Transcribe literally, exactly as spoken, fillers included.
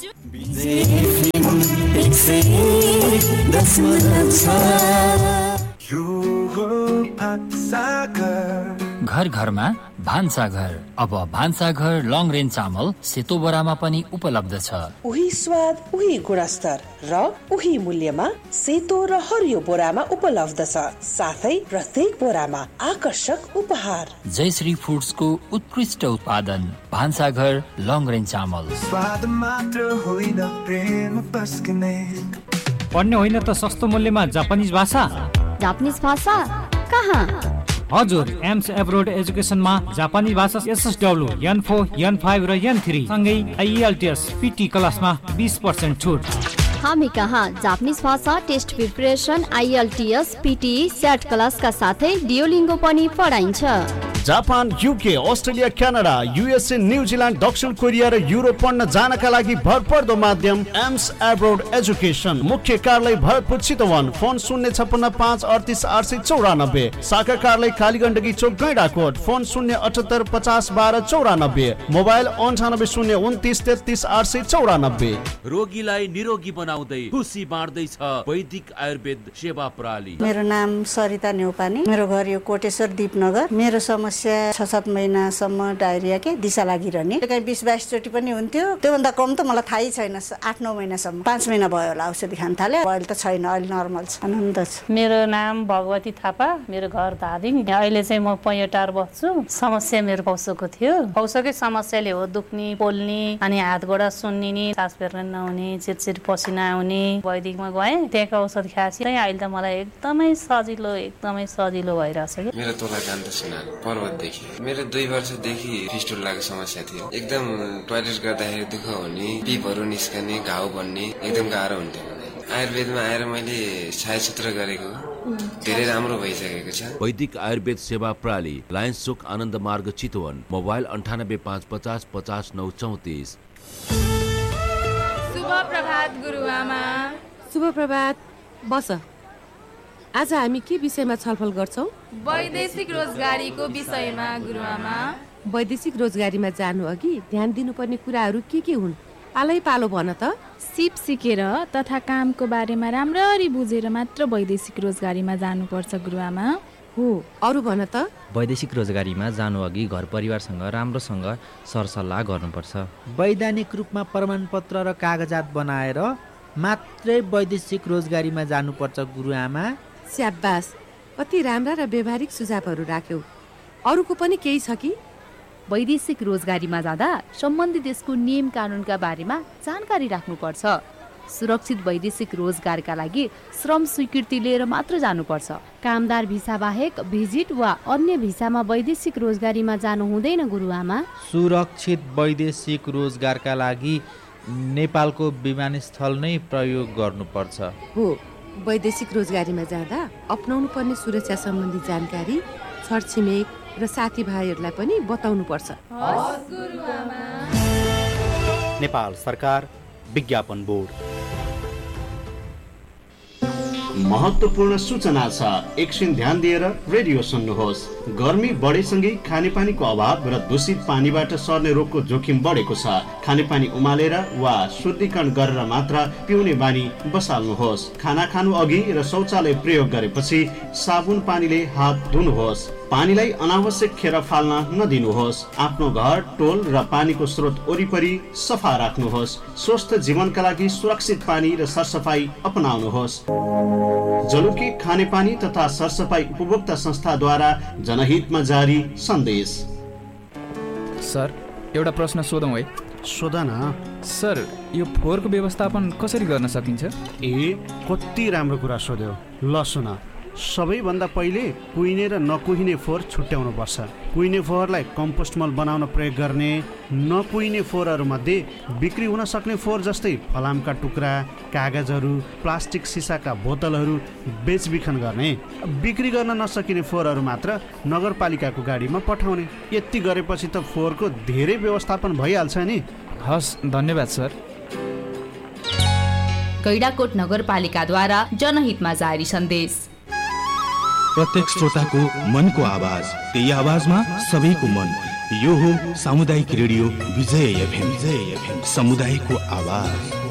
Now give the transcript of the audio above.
घर घरमा भान्साघर। अब भान्साघर लङ रेन्ज चामल सेतो बोरामा पनि उपलब्ध छ। उही स्वाद, उही गुणस्तर र उही मूल्यमा सेतो र हरियो बोरामा उपलब्ध छ। साथै प्रत्येक बोरामा आकर्षक उपहार। जयश्री फुड्सको उत्कृष्ट उत्पादन भान्साघर लङ रेन्ज चामल। स्वाद मात्र होइन प्रेम पस्कने। पढ्ने होइन त सस्तो मूल्यमा जापानिज भाषा। जापानिज भाषा कहाँ? हजुर, एम्स एब्रोड एजुकेसनमा जापानी भाषा एसएसडब्ल्यू, एन फोर, एन फाइभ र एन थ्री सँगै आइएलटिएस पिटी क्लासमा बीस पर्सेन्ट छुट। हामी कहाँ जापानिज भाषा test preparation, IELTS, PT, set क्लासका साथै डियोलिङ्गो पनि पढाइन्छ। Japan, UK, Australia, Canada, USA, New Zealand, दक्षिण कोरिया र युरोप पढ्न जानका लागि भरपर्दो माध्यम एम्स एब्रोड एजुकेसन। मुख्य कार्यालय भरतपुर चितवन। फोन शून्य छप्पन्न पाँच अडतिस आठ सय चौरानब्बे। शाखा कार्यालय कालीगण्डकी चोक गैंडाकोट। फोन शून्य अठहत्तर पचास बाह्र चौरानब्बे। मोबाइल अन्ठानब्बे शून्य उन्तिस तेत्तिस आठ सय चौरानब्बे। रोगीलाई निरोगी बनाउँदै खुसी बाँड्दैछ वैदिक आयुर्वेद सेवा प्रणाली। मेरो नाम सरिता नेउपाने। मेरो घर यो कोटेश्वर दीपनगर। मेरो समस्या छ सात महिनासम्म डायरिया के दिशा लागिरहने, कहीँ बिस बाइस चोटि पनि हुन्थ्यो। त्योभन्दा कम त मलाई थाहै छैन। आठ नौ महिनासम्म, पाँच महिना भयो होला औषधि खान थाले। अहिले त छैन, अहिले नर्मल छ, आनन्द छ। मेरो नाम भगवती थापा। मेरो घर धादिङ। अहिले चाहिँ म पैँटार बस्छु। समस्या मेरो पौसोको थियो। पौसोकै समस्याले हो दुख्ने, पोल्ने, अनि हात गोडा सुन्निने, सास फेर्न नहुने, चिरचिर पसिना आउने। वैदिकमा गएँ, त्यहाँको औषध खाएपछि अहिले त मलाई एकदमै सजिलो एकदमै सजिलो भइरहेछ। मेरो तोला कान्त सिन्हा पर्वतदेखि। मेरो दुई वर्षदेखि फिस्टुलाको समस्या थियो। एकदम टोयलेट गर्दाखेरि दुःख हुने, पिपहरू निस्कने, घाउ बन्ने, एकदम गाह्रो हुन्थ्यो। आयुर्वेदमा आएर मैले छायाचित्र गरेको धेरै राम्रो भइसकेको छ। वैदिक आयुर्वेद सेवा प्रणाली, लायन्स चोक, आनन्द मार्ग, चितवन। मोबाइल अन्ठानब्बे पाँच पचास पचास नौ चौतिस। शुभ प्रभात गुरुआमा। शुभ प्रभात। बस, आज हामी के विषयमा छलफल गर्छौँ? वैदेशिक रोजगारीको विषयमा गुरुआमा। वैदेशिक रोजगारीमा जानु अघि ध्यान दिनुपर्ने कुराहरू के के हुन्? पालै पालो भन त। सिप सिकेर तथा कामको बारेमा राम्ररी बुझेर मात्र वैदेशिक रोजगारीमा जानुपर्छ गुरुआमा। हो, अरू भन त। वैदेशिक रोजगारीमा जानु अघि घर परिवारसँग राम्रोसँग सरसल्लाह गर्नुपर्छ। वैधानिक रूपमा प्रमाणपत्र र कागजात बनाएर मात्रै वैदेशिक रोजगारीमा जानुपर्छ गुरुआमा। स्याबास, कति राम्रा र व्यवहारिक सुझावहरू राख्यौ। अरूको पनि केही छ कि? वैदेशिक रोजगारीमा जाँदा सम्बन्धित देशको नियम कानुनका बारेमा जानकारी राख्नुपर्छ। सुरक्षित वैदेशिक रोजगारका लागि श्रम स्वीकृति लिएर मात्र जानुपर्छ। कामदार भिसा बाहेक भिजिट वा अन्य भिसामा वैदेशिक रोजगारीमा जानु हुँदैन गुरुआमा। सुरक्षित वैदेशिक रोजगारका लागि नेपालको विमानस्थल नै प्रयोग गर्नुपर्छ। हो, वैदेशिक रोजगारीमा जाँदा अपनाउनु पर्ने सुरक्षा सम्बन्धी जानकारी छरछिमेक र साथीभाइहरूलाई पनि बताउनु पर्छ। नेपाल सरकार विज्ञापन बोर्ड। महत्त्वपूर्ण सूचना छ, एकछिन ध्यान दिएर रेडियो सुन्नुहोस्। गर्मी बढेसँगै खानेपानीको अभाव र दूषित पानीबाट सर्ने रोगको जोखिम बढेको छ। खानेपानी उमालेर वा शुद्धिकरण गरेर मात्र पिउने बानी बसाल्नुहोस्। खाना खानु अघि र शौचालय प्रयोग गरेपछि साबुन पानीले हात धुनुहोस्। पानीलाई अनावश्यक खेर फाल्न नदिनुहोस्। आफ्नो घर, टोल र पानीको स्रोत वरिपरि सफा राख्नुहोस्। स्वस्थ जीवनका लागि सुरक्षित पानी र सरसफाई अपनाउनुहोस्। जलुकी खानेपानी तथा सरसफाई उपभोक्ता संस्थाद्वारा जनहितमा जारी सन्देश। सर, एउटा प्रश्न सोधौँ है? सोध न। सर, यो फोहोरको व्यवस्थापन कसरी गर्न सकिन्छ? ए, कति राम्रो कुरा सोध्यो। ल सुन, सबैभन्दा पहिले कुहिने र नकुहिने फोहोर छुट्याउनु पर्छ। कुहिने फोहोरलाई कम्पोस्ट मल बनाउन प्रयोग गर्ने। नकुहिने फोहोरहरू मध्ये बिक्री हुन सक्ने फोहोर जस्तै फलामका टुक्रा, कागजहरू, प्लास्टिक सिसाका बोतलहरू बेचबिखन गर्ने। बिक्री गर्न नसकिने फोहोरहरू मात्र नगरपालिकाको गाडीमा पठाउने। यति गरेपछि त फोहोरको धेरै व्यवस्थापन भइहाल्छ नि। हस्, धन्यवाद सर। गैंडाकोट नगरपालिकाद्वारा जनहितमा जारी सन्देश। प्रत्येक श्रोताको मनको आवाज, त्यही आवाजमा सबैको मन। यो हो सामुदायिक रेडियो विजय एफएम। विजय एफएम, समुदायको आवाज।